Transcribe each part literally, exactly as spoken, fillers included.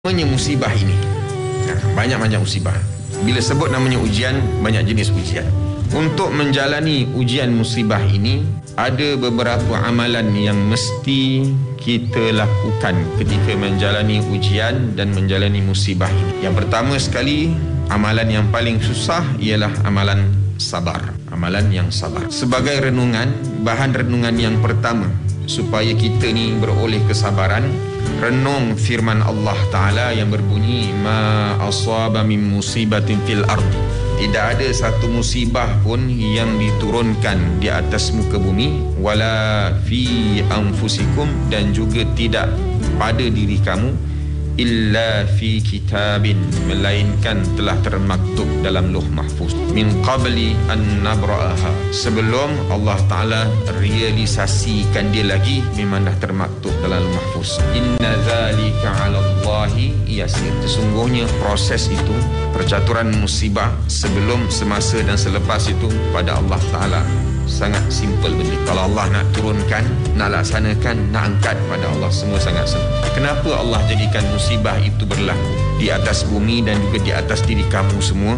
Namanya musibah ini, banyak-banyak musibah. Bila sebut namanya ujian, banyak jenis ujian. Untuk menjalani ujian musibah ini, ada beberapa amalan yang mesti kita lakukan ketika menjalani ujian dan menjalani musibah ini. Yang pertama sekali, amalan yang paling susah ialah amalan sabar. Amalan yang sabar. Sebagai renungan, bahan renungan yang pertama supaya kita ni beroleh kesabaran, renung firman Allah Ta'ala yang berbunyi, ma asaba min musibatin fil ardi. Tidak ada satu musibah pun yang diturunkan di atas muka bumi, wala fi anfusikum, dan juga tidak pada diri kamu, illa fi kitabin, melainkan telah termaktub dalam Lauh Mahfuz, min qabli an nabra'aha, sebelum Allah Ta'ala realisasikan dia lagi, memang dah termaktub dalam Lauh Mahfuz. Inna zalika 'ala Allahi yasir. Sesungguhnya proses itu, percaturan musibah sebelum, semasa dan selepas itu pada Allah Ta'ala sangat simple benda. Kalau Allah nak turunkan, nak laksanakan, nak angkat, pada Allah semua sangat senang. Kenapa Allah jadikan musibah itu berlaku di atas bumi dan juga di atas diri kamu semua?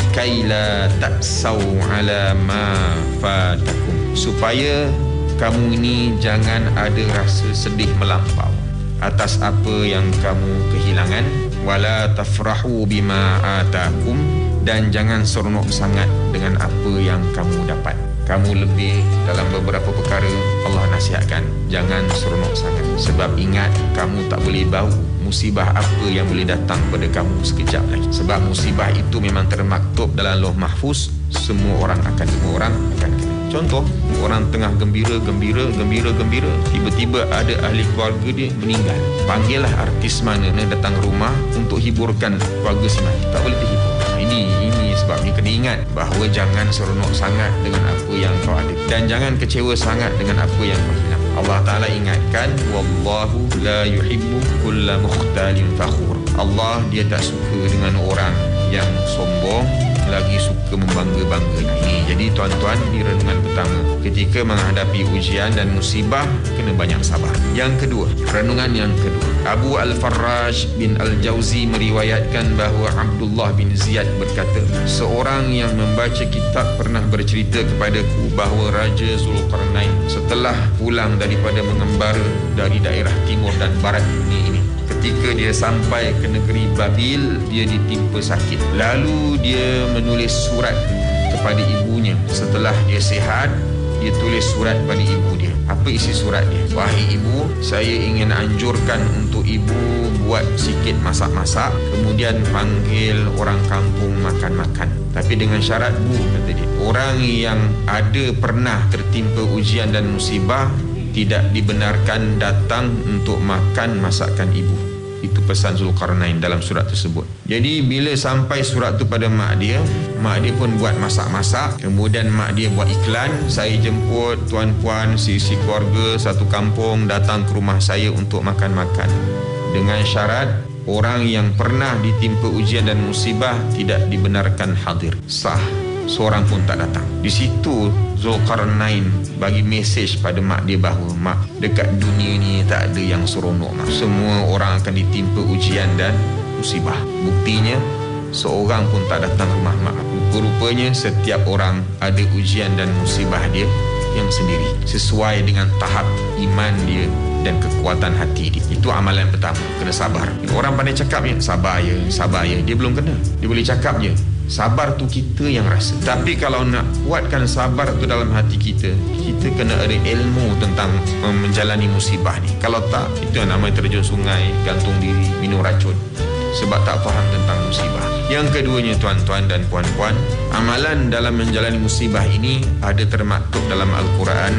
Likaila ta'sau ala ma fatakum, supaya kamu ini jangan ada rasa sedih melampau atas apa yang kamu kehilangan, wala tafrahu bima atakum, dan jangan seronok sangat dengan apa yang kamu dapat. Kamu lebih dalam beberapa perkara, Allah nasihatkan jangan seronok sangat, sebab ingat kamu tak boleh bau musibah apa yang boleh datang pada kamu sekejap lagi. Sebab musibah itu memang termaktub dalam Lauh Mahfuz, semua orang akan semua orang akan kena. Contoh, orang tengah gembira, gembira, gembira, gembira, tiba-tiba ada ahli keluarga dia meninggal. Panggillah artis mana yang datang rumah untuk hiburkan keluarga si mati. Tak boleh terhibur. Ini ini sebabnya kena ingat bahawa jangan seronok sangat dengan apa yang kau ada, dan jangan kecewa sangat dengan apa yang kau hilang. Allah Ta'ala ingatkan, wallahu la yuhibbu kulla mukhtalin fakhur. Allah dia tak suka dengan orang yang sombong lagi suka membangga-bangga. Ini jadi tuan-tuan, di renungan pertama, ketika menghadapi ujian dan musibah, kena banyak sabar. Yang kedua, renungan yang kedua, Abu Al-Farraj bin Al-Jauzi meriwayatkan bahawa Abdullah bin Ziyad berkata, seorang yang membaca kitab pernah bercerita kepadaku bahawa Raja Zulkarnain setelah pulang daripada mengembara dari daerah timur dan barat dunia ini, ketika dia sampai ke negeri Babil, dia ditimpa sakit. Lalu dia menulis surat kepada ibunya. Setelah dia sihat, dia tulis surat pada ibu dia. Apa isi surat dia? Wahai ibu, saya ingin anjurkan untuk ibu buat sikit masak-masak, kemudian panggil orang kampung makan-makan. Tapi dengan syarat, bu, kata dia, orang yang ada pernah tertimpa ujian dan musibah tidak dibenarkan datang untuk makan masakan ibu. Itu pesan Zulkarnain dalam surat tersebut. Jadi bila sampai surat tu pada mak dia, mak dia pun buat masak-masak. Kemudian mak dia buat iklan, saya jemput tuan-puan sisi keluarga satu kampung datang ke rumah saya untuk makan-makan, dengan syarat orang yang pernah ditimpa ujian dan musibah tidak dibenarkan hadir. Sah, seorang pun tak datang. Di situ Zulkarnain bagi mesej pada mak dia bahawa, mak, dekat dunia ni tak ada yang seronok, mak. Semua orang akan ditimpa ujian dan musibah. Buktinya, seorang pun tak datang rumah mak. Rupa-rupanya setiap orang ada ujian dan musibah dia yang sendiri, sesuai dengan tahap iman dia dan kekuatan hati dia. Itu amalan pertama, kena sabar. Orang pandai cakap je, sabar je, sabar je. Dia belum kena. Dia boleh cakap je. Sabar tu kita yang rasa. Tapi kalau nak kuatkan sabar tu dalam hati kita, kita kena ada ilmu tentang menjalani musibah ni. Kalau tak, itu yang namanya terjun sungai, gantung diri, minum racun, sebab tak faham tentang musibah. Yang keduanya, tuan-tuan dan puan-puan, amalan dalam menjalani musibah ini ada termaktub dalam Al-Quran,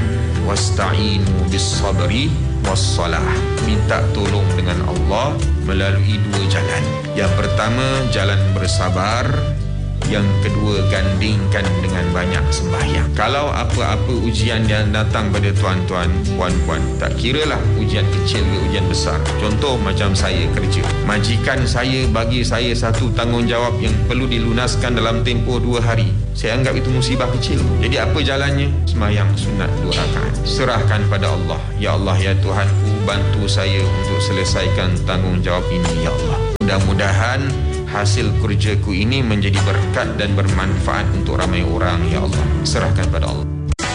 wasta'inu bis sabri wassalah. Minta tolong dengan Allah melalui dua jalan. Yang pertama, jalan bersabar. Yang kedua, gandingkan dengan banyak sembahyang. Kalau apa-apa ujian yang datang pada tuan-tuan, puan-puan, tak kiralah ujian kecil ke ujian besar. Contoh macam saya kerja, majikan saya bagi saya satu tanggungjawab yang perlu dilunaskan dalam tempoh dua hari. Saya anggap itu musibah kecil. Jadi apa jalannya? Sembahyang sunat dua rakaat. Serahkan pada Allah. Ya Allah, ya Tuhanku, bantu saya untuk selesaikan tanggungjawab ini, ya Allah. Mudah-mudahan hasil kerjaku ini menjadi berkat dan bermanfaat untuk ramai orang. Ya Allah, serahkan pada Allah.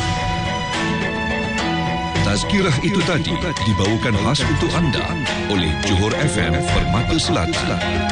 Tazkirah itu tadi dibawakan khas untuk anda oleh Johor F M Permata Selatan.